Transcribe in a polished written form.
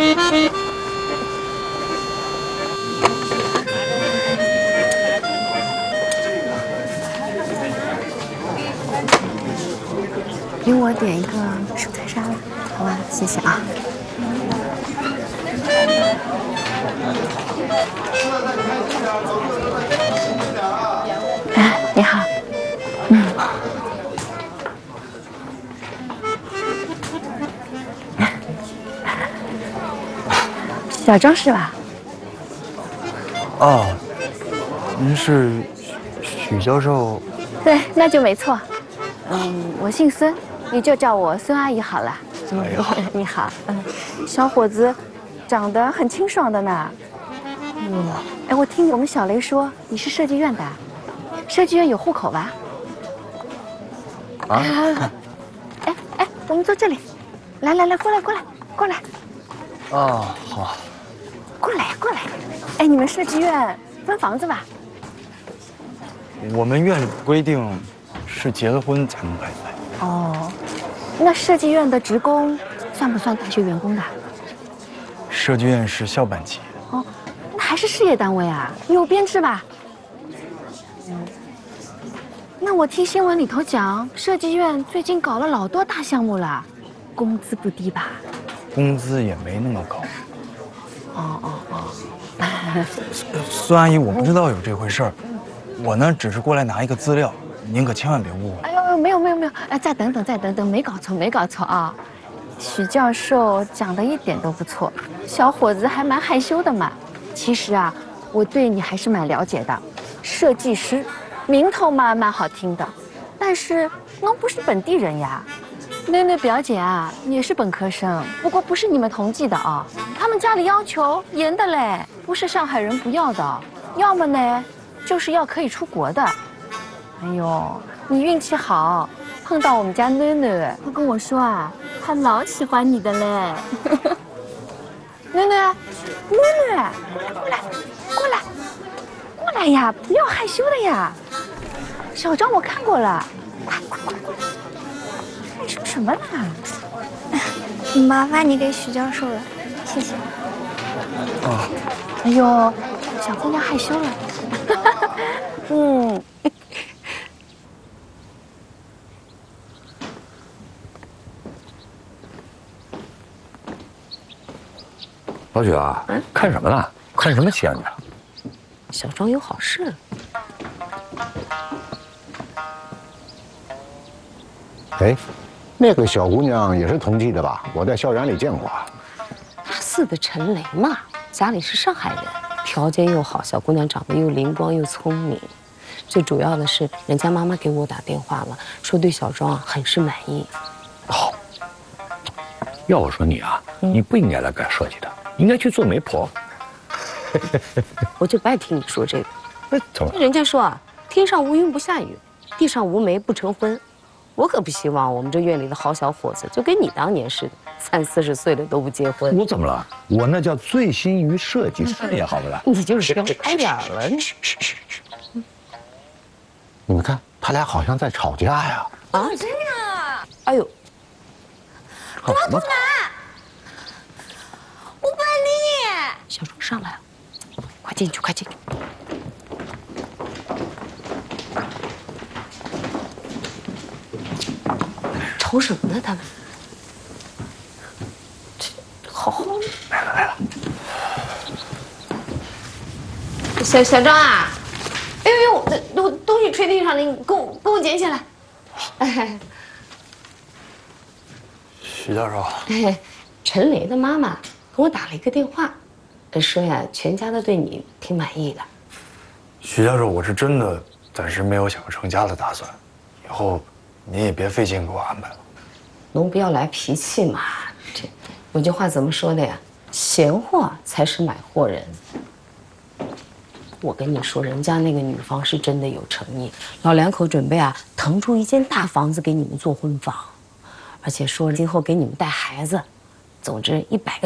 给我点一个蔬菜沙拉，好吧？谢谢啊。哎，你好。小张是吧？ 哦，您是许教授？ 对，那就没错。我姓孙，你就叫我孙阿姨好了。 哎好。 你好，小伙子，长得很清爽的呢。哎，我听我们小雷说你是设计院的，设计院有户口吧？ 啊？ 哎，我们坐这里，来，过来， 哦，好。 过来。哎，你们设计院分房子吧？ 我们院里规定是结了婚才能开饭。 哦，那设计院的职工算不算大学员工的？ 设计院是校办企业。 哦，那还是事业单位啊，有编制吧？那我听新闻里头讲，设计院最近搞了老多大项目了，工资不低吧？ 工资也没那么高。 哦。 孙阿姨，我不知道有这回事儿，我呢只是过来拿一个资料，您可千万别误会。 哎呦，没有，哎，再等等，没搞错啊！许教授讲的一点都不错，小伙子还蛮害羞的嘛。其实啊，我对你还是蛮了解的，设计师，名头嘛蛮好听的，但是侬不是本地人呀。囡表姐啊也是本科生，不过不是你们同济的啊。他们家里要求严的嘞，不是上海人不要的，要么呢就是要可以出国的。哎呦，你运气好，碰到我们家囡，她跟我说啊，她老喜欢你的嘞。囡，过来呀，不要害羞的呀。小张我看过了，快，害羞什么啦？ 麻烦你给许教授了，谢谢。 啊。 哎呦，小姑娘害羞了。 老许啊，看什么呢？看什么仙呢？ 小庄有好事。 哎，那个小姑娘也是同济的吧？我在校园里见过。 大四的陈雷嘛，家里是上海人，条件又好，小姑娘长得又灵光又聪明。最主要的是，人家妈妈给我打电话了，说对小庄啊很是满意。 好，要我说你啊，你不应该来干设计的，应该去做媒婆。 我就不爱听你说这个。 那怎么？ 人家说啊，天上无云不下雨，地上无媒不成婚。我可不希望我们这院里的好小伙子就跟你当年似的，30、40岁了都不结婚。 我怎么了？我那叫醉心于设计事业，好不啦？ 你就是说开点了。 你们看，他俩好像在吵架呀。 啊，这样？哎呦， 吵什么吵？ 我不爱你。 小庄上来了，快进去，快进去。吵什么呢？他们？好， 来了。 小张啊，哎呦，我东西吹地上了，你给我捡起来。哎， 许教授， 陈雷的妈妈给我打了一个电话，说呀，全家都对你挺满意的。 许教授，我是真的暂时没有想要成家的打算，以后您也别费劲给我安排了。 侬不要来脾气嘛，这有句话怎么说的呀？闲货才是买货人。我跟你说，人家那个女方是真的有诚意，老两口准备啊腾出一间大房子给你们做婚房，而且说今后给你们带孩子，总之100个